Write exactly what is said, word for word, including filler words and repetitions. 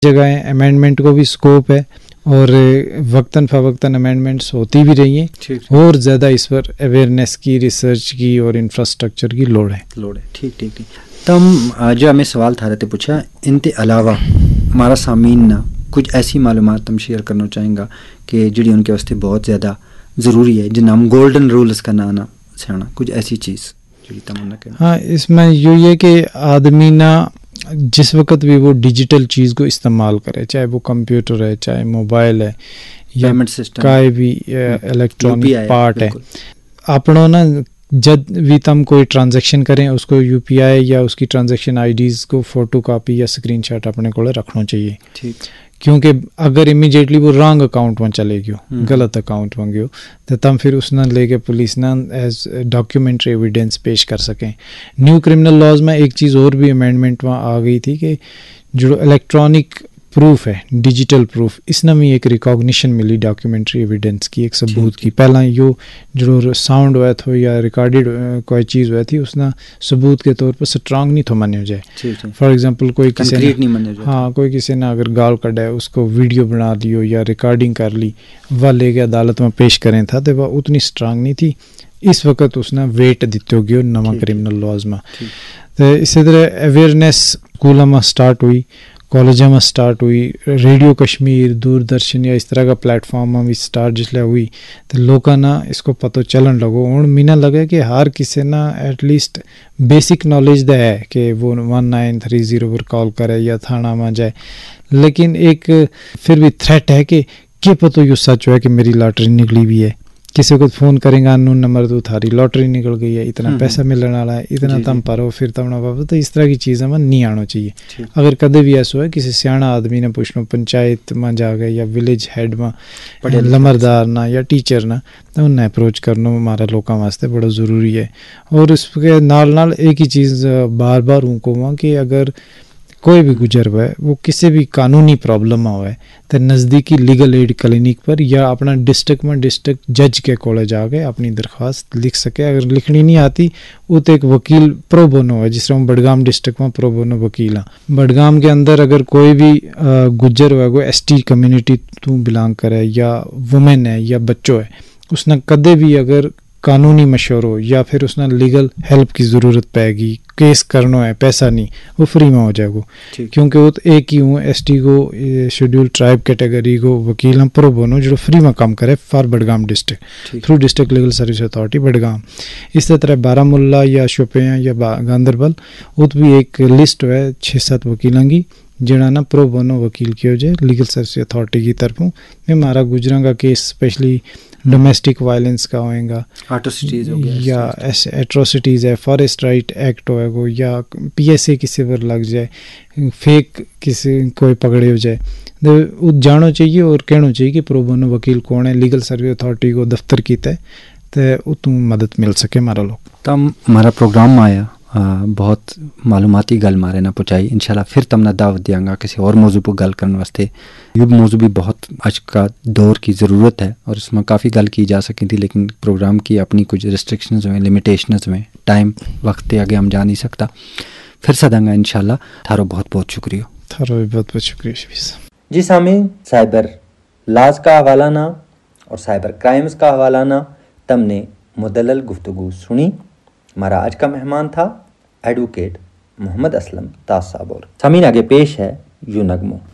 جگہیں امینڈمنٹ کو بھی اسکوپ ہے اور وقتاً فوقتاً امینڈمنٹس ہوتی بھی رہی ہیں اور زیادہ اس پر اویئرنیس کی، ریسرچ کی اور انفراسٹرکچر کی لوڑ ہے لوڑ ہے ٹھیک ٹھیک ٹھیک تم جو ہمیں سوال تھا رہتے پوچھا ان کے علاوہ ہمارا سامعین نہ کچھ ایسی معلومات تم شیئر کرنا چاہیں گا کہ جڑی ان کے واسطے بہت زیادہ ضروری ہے، جن ہم گولڈن رولز کا نانا سیانا کچھ ایسی چیز جڑی تم نہ کہنا؟ ہاں، اس میں یوں یہ کہ آدمی نہ جس وقت بھی وہ ڈیجیٹل چیز کو استعمال کرے، چاہے وہ کمپیوٹر ہے، چاہے موبائل ہے یا کوئی بھی الیکٹرانک پارٹ ہے، اپنوں نا جب بھی تم کوئی ٹرانزیکشن کریں اس کو یو پی آئی یا اس کی ٹرانزیکشن آئی ڈیز کو فوٹو کاپی یا اسکرین شاٹ اپنے کو رکھنا چاہیے، ٹھیک، کیونکہ اگر امیجیٹلی وہ رانگ اکاؤنٹ میں چلے گی ہو، غلط اکاؤنٹ میں گئی ہو، تو تم پھر اس نہ لے کے پولیس نہ ایز ڈاکیومنٹری ایویڈینس پیش کر سکیں۔ نیو کرمنل لاز میں ایک چیز اور بھی امینڈمنٹ میں آ گئی تھی کہ جو الیکٹرانک پروف ہے، ڈیجیٹل پروف، اس نے بھی ایک ریکاگنیشن ملی ڈاکیومنٹری ایویڈینس کی، ایک ثبوت کی۔ پہلا یو جو ساؤنڈ ہوا تھا یا ریکارڈیڈ کوئی چیز ہوئی تھی اس نے ثبوت کے طور پر اسٹرانگ نہیں تھو مانے ہو جائے۔ فار ایگزامپل کوئی کسی نے ہاں کوئی کسی نے اگر گال کڈا ہے اس کو ویڈیو بنا لی ہو یا ریکارڈنگ کر لی، وہ لے کے عدالت میں پیش کریں تھا تو وہ اتنی اسٹرانگ نہیں تھی، اس وقت اس نے ویٹ دیتے ہو گئی نواں کرمنل لاز میں۔ تو اسی طرح اویئرنیس اسکولوں میں اسٹارٹ ہوئی، کالجوں میں اسٹارٹ ہوئی، ریڈیو کشمیر، دوردرشن یا اس طرح کا پلیٹ فارم میں بھی اسٹارٹ جس لئے ہوئی تو لوگوں نا اس کو پتہ چلن لگو۔ اور مینا لگے کہ ہر کسی نا at least basic knowledge they ہے کہ وہ ون نائن تھری زیرو پر کال کرے یا تھانہ میں جائے، لیکن ایک پھر بھی تھریٹ ہے کہ کیا پتہ یہ سچ ہے کہ میری لاٹری نکلی بھی ہے، کسی کو فون کریں گا انون نمبر تو تھاری لاٹری نکل گئی ہے، اتنا پیسہ ملنے والا ہے، اتنا تم پرو پھر تم نہ پاؤ، تو اس طرح کی چیزیں میں نہیں آنا چاہیے۔ اگر کدے بھی ایسا ہے کسی سیاح آدمی نے پوچھنا پنچایت میں جا گئے یا ولیج ہیڈ میں لمردار نہ یا ٹیچر نہ، تو انہیں اپروچ کرنا ہمارا لوگوں واسطے بڑا ضروری ہے۔ اور اس کے نال نال ایک ہی چیز بار بار ان کو ہوا کہ اگر کوئی بھی گزر ہوا ہے وہ کسی بھی قانونی پرابلم ہوا ہے تو نزدیکی لیگل ایڈ کلینک پر یا اپنا ڈسٹرکٹ میں ڈسٹرکٹ جج کے کولے جا کے اپنی درخواست لکھ سکے۔ اگر لکھنی نہیں آتی وہ تو ایک وکیل پرو بونو ہے، جس طرح ہم بڈگام ڈسٹرکٹ میں پرو بونو وکیل ہیں۔ بڈگام کے اندر اگر کوئی بھی گجر ہوا ہے، کوئی ایس ٹی کمیونٹی تو بلانگ کرے یا وومن ہے یا بچوں ہے، اس نے کدے بھی اگر قانونی مشورہ یا پھر اس نے لیگل ہیلپ کی ضرورت پائے گی، کیس کرنا ہے، پیسہ نہیں، وہ فری میں ہو جائے گا، کیونکہ وہ ایک ہی ہوں ایس ٹی کو شیڈیول ٹرائب کیٹیگری کو وکیل ہم پرو بونو جو فری میں کام کرے for Budgam district through district legal service authority Budgam. اس طرح بارہ مولہ یا شوپیاں یا گاندربل وہ بھی ایک لسٹ ہے چھ سات وکیلوں کی جنہاں نا پرو بونو وکیل کی ہو جائے لیگل سروس اتھارٹی کی طرفوں میں ہمارا گجراں کا کیس اسپیشلی ڈومیسٹک وائلنس کا ہوئے گا یا ایٹروسٹیز ہے، فارسٹ رائٹ ایکٹ ہوئے گا یا پی ایس اے کسی پر لگ جائے، فیک کسی کوئی پکڑے ہو جائے تو جاننا چاہیے اور کہنا چاہیے کہ پرو بونو وکیل کون ہے، لیگل سروس اتھارٹی کو دفتر کیتا ہے تو تم مدد مل سکے ہمارا لوگ۔ تم ہمارا پروگرام میں آیا بہت معلوماتی گل مارے نہ پہنچائی، انشاءاللہ پھر تم نہ دعوت دیاں گا کسی اور موضوع پر گل کرنے واسطے۔ یہ موضوع بھی بہت آج کا دور کی ضرورت ہے اور اس میں کافی گل کی جا سکی تھی، لیکن پروگرام کی اپنی کچھ ریسٹرکشنز ہوئیں، لمیٹیشنز ہوئیں، ٹائم وقت کے آگے ہم جا نہیں سکتا۔ پھر سداں گا انشاءاللہ۔ تھارو بہت بہت شکریہ۔ تھارو بھی بہت بہت شکریہ شفیع۔ جی سامعین، سائبر لاز کا حوالہ نہ اور سائبر کرائمز کا حوالہ نہ تم نے مدلل گفتگو سنی۔ ہمارا آج کا مہمان تھا ایڈوکیٹ محمد اسلم تاج صاحب۔ اور سامعین آگے پیش ہے یوں نغموں۔